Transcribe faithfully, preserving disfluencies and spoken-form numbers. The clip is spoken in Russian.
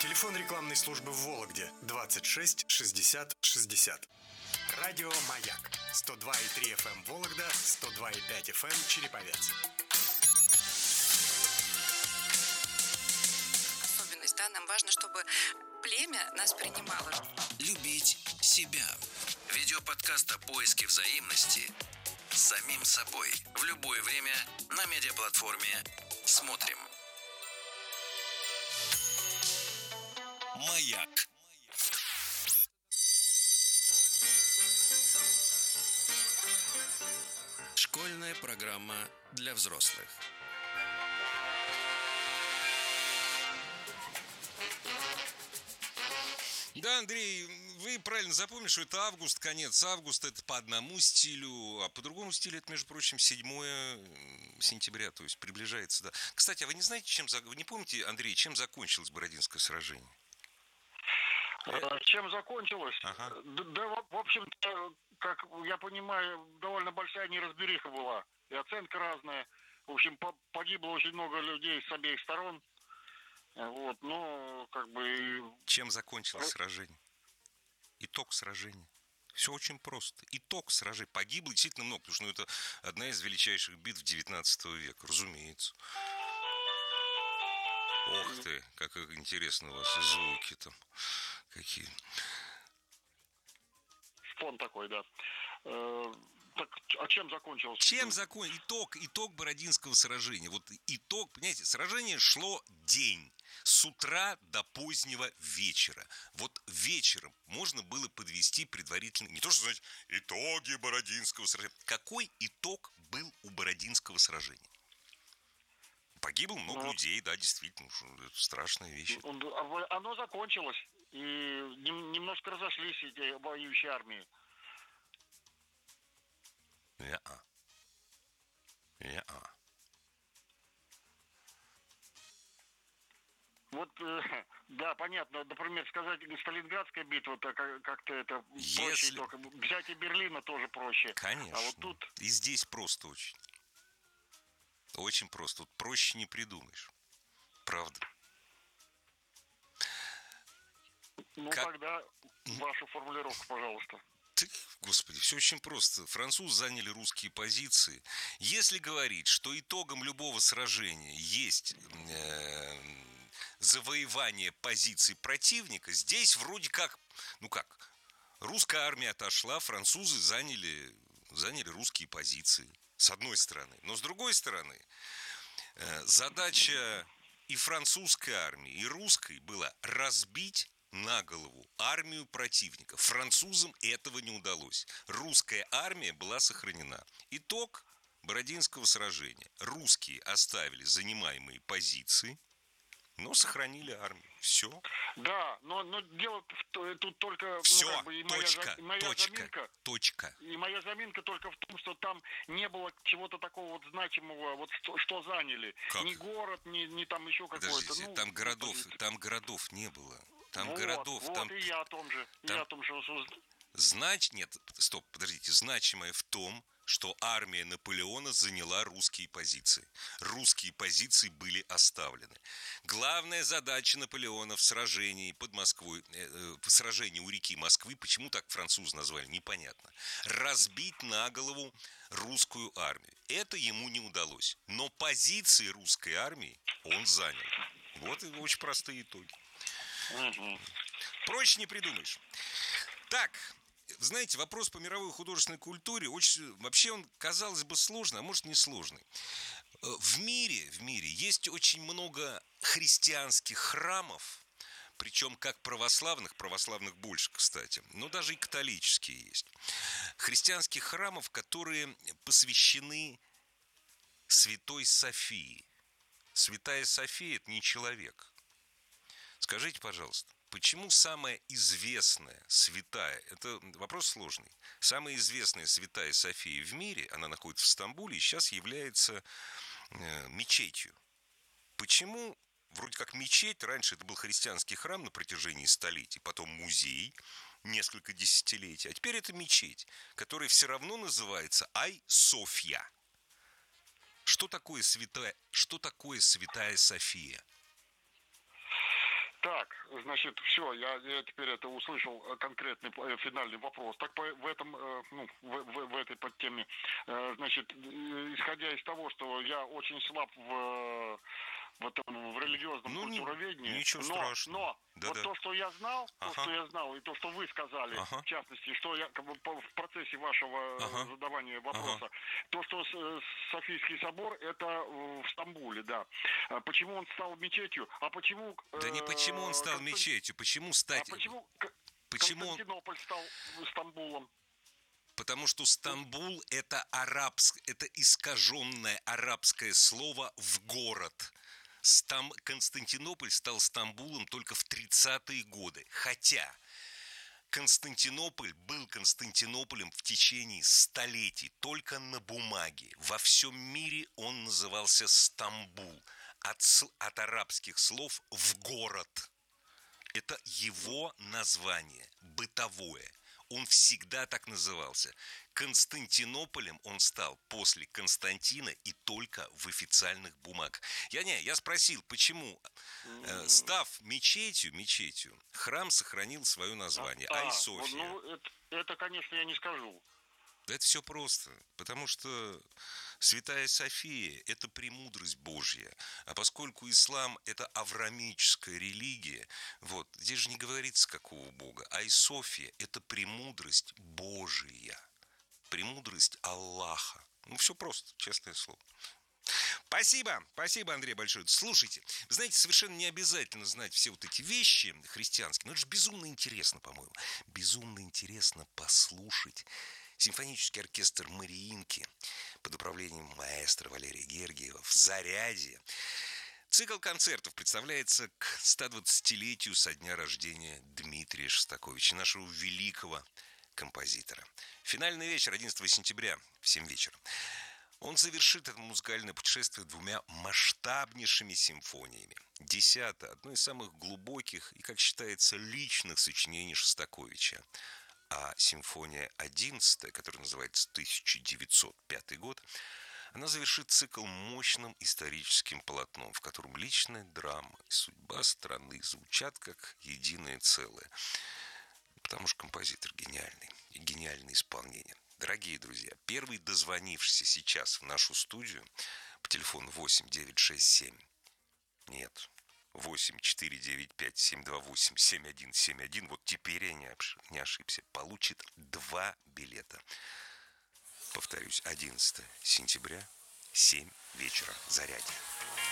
Телефон рекламной службы в Вологде двадцать шесть шестьдесят шестьдесят. Радио «Маяк» сто два и три эф эм Вологда, сто два и пять эф эм Череповец. Особенность, да, нам важно, чтобы племя нас принимало. Любить себя. Видеоподкаст о поиске взаимности с самим собой. В любое время на медиаплатформе «Смотрим». Маяк. Школьная программа для взрослых. Да, Андрей, вы правильно запомнили, что это август, конец августа, это по одному стилю, а по другому стилю это, между прочим, седьмое сентября, то есть приближается, да. Кстати, а вы не знаете, чем, вы не помните, Андрей, чем закончилось Бородинское сражение? Чем закончилось? Ага. Да, да, в общем-то, как я понимаю, довольно большая неразбериха была. И оценка разная. В общем, погибло очень много людей с обеих сторон. Вот, ну, как бы... Чем закончилось сражение? Итог сражения. Все очень просто. Итог сражения. Погибло действительно много, потому что ну, это одна из величайших битв девятнадцатого века, разумеется. Ох ты, как интересно у вас звуки там какие. Фон такой, да. Э, так, а чем закончилось? Чем закон? Итог, итог Бородинского сражения. Вот итог, понимаете, сражение шло день. С утра до позднего вечера. Вот вечером можно было подвести предварительно, не то что, значит, итоги Бородинского сражения. Какой итог был у Бородинского сражения? Погибло много ну, людей, да, действительно, это страшная вещь. Оно закончилось, и немножко разошлись эти воюющие армии. Не-а. Не-а. Вот, э, да, понятно. Например, сказать, Сталинградская битва, то как-то это Если... проще. Только взятие Берлина тоже проще. Конечно. А вот тут... И здесь просто очень. Очень просто. Тут проще не придумаешь. Правда. Ну, как... тогда вашу формулировку, пожалуйста. Ты, господи, все очень просто. Французы заняли русские позиции. Если говорить, что итогом любого сражения есть э, завоевание позиций противника, здесь вроде как, ну как, русская армия отошла, французы заняли, заняли русские позиции. С одной стороны. Но с другой стороны, э, задача и французской армии, и русской была разбить на голову армию противника. Французам этого не удалось. Русская армия была сохранена. Итог Бородинского сражения. Русские оставили занимаемые позиции, но сохранили армию. Все. Да, но, но дело тут только... Все, ну, как бы, и точка, моя, и моя точка, заминка, точка. И моя заминка только в том, что там не было чего-то такого вот значимого, вот что, что заняли. Как? Ни город, ни, ни там еще какой-то. Ну, там городов, там городов не было. Там вот, городов, вот, там... и я о том же, там... я о том же... Знач... Нет, стоп, подождите, значимое в том, что армия Наполеона заняла русские позиции. Русские позиции были оставлены. Главная задача Наполеона в сражении под Москвой, э, в сражении у реки Москвы, почему так французы назвали, непонятно. Разбить на голову русскую армию. Это ему не удалось. Но позиции русской армии он занял. Вот и очень простые итоги. Угу. Проще не придумаешь. Так, знаете, вопрос по мировой художественной культуре очень, вообще он, казалось бы, сложный, а может не сложный. В мире, в мире есть очень много христианских храмов, причем как православных, православных больше, кстати, но даже и католические есть. Христианских храмов, которые посвящены Святой Софии. Святая София – это не человек. Скажите, пожалуйста, почему самая известная святая, это вопрос сложный, самая известная святая София в мире, она находится в Стамбуле и сейчас является э, мечетью. Почему, вроде как мечеть, раньше это был христианский храм на протяжении столетий, потом музей несколько десятилетий, а теперь это мечеть, которая все равно называется Ай-Софья. Что такое святая, что такое святая София? Так, Так, значит, все, я, я теперь это услышал конкретный э, финальный вопрос. Так по, в этом, э, ну, в, в, в этой подтеме, э, значит, исходя из того, что я очень слаб в, в, этом, в религиозном ну, культуроведении, ничего но, страшного. но Да, вот да. то, что я знал, Ага. то, что я знал, и то, что вы сказали, Ага. в частности, что я как бы, по, в процессе вашего Ага. задавания вопроса, ага. то, что с, Софийский собор, это в Стамбуле, да. Почему он стал мечетью, а почему... Да не почему он стал Константин... мечетью, почему стать... А почему, почему... Константинополь стал Стамбулом? Потому что Стамбул это арабск, это искаженное арабское слово в город. Стам... Константинополь стал Стамбулом только в тридцатые годы. Хотя Константинополь был Константинополем в течение столетий, только на бумаге. Во всем мире он назывался Стамбул. От, от арабских слов «в город». Это его название, бытовое. Он всегда так назывался. Константинополем он стал после Константина и только в официальных бумагах. Я не, я спросил, почему, э, став мечетью, мечетью, храм сохранил свое название, а, Айя София. Ну, это, это, конечно, я не скажу. Да это все просто, потому что Святая София – это премудрость Божья, а поскольку ислам – это авраамическая религия, вот, здесь же не говорится, какого Бога, Айя София – это премудрость Божия, премудрость Аллаха. Ну, все просто, честное слово. Спасибо, спасибо, Андрей, большое. Слушайте, вы знаете, совершенно не обязательно знать все вот эти вещи христианские, но это же безумно интересно, по-моему. Безумно интересно послушать симфонический оркестр Мариинки под управлением маэстро Валерия Гергиева в «Заряде». Цикл концертов представляется к стодвадцатилетию со дня рождения Дмитрия Шостаковича, нашего великого композитора. Финальный вечер одиннадцатого сентября в семь вечера. Он завершит это музыкальное путешествие двумя масштабнейшими симфониями. Десятая, одно из самых глубоких и, как считается, личных сочинений Шостаковича. А симфония одиннадцатая, которая называется тысяча девятьсот пятый год, она завершит цикл мощным историческим полотном, в котором личная драма и судьба страны звучат как единое целое. Потому что композитор гениальный и гениальное исполнение. Дорогие друзья, первый дозвонившийся сейчас в нашу студию по телефону восемь девятьсот шестьдесят семь, нет, восемь четыре девять пять семь два восемь семь один семь один, вот теперь я не ошибся, получит два билета. Повторюсь, одиннадцатого сентября, семь вечера, «Заряде».